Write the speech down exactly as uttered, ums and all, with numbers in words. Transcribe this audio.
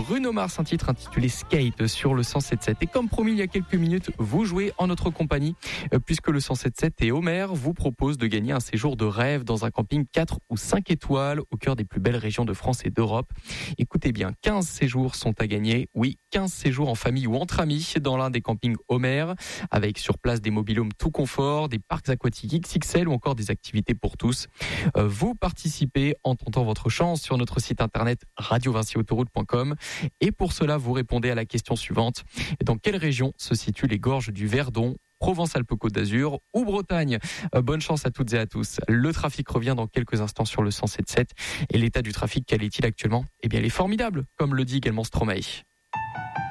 Bruno Mars, un titre intitulé Skate sur le cent sept sept. Et comme promis il y a quelques minutes, vous jouez en notre compagnie euh, puisque le cent sept sept et Homer vous proposent de gagner un séjour de rêve dans un camping quatre ou cinq étoiles au cœur des plus belles régions de France et d'Europe. Écoutez bien, quinze séjours sont à gagner. Oui, quinze séjours en famille ou entre amis dans l'un des campings Homer, avec sur place des mobil-homes tout confort, des parcs aquatiques X X L ou encore des activités pour tous. Euh, vous participez en tentant votre chance sur notre site internet radio vinci autoroute point com et pour cela vous répondez à la question suivante. Dans quelle région se situent les gorges du Verdon ? Provence-Alpes-Côte d'Azur ou Bretagne. Euh, bonne chance à toutes et à tous. Le trafic revient dans quelques instants sur le cent sept sept. Et l'état du trafic, quel est-il actuellement ? Eh bien, il est formidable, comme le dit également Stromae.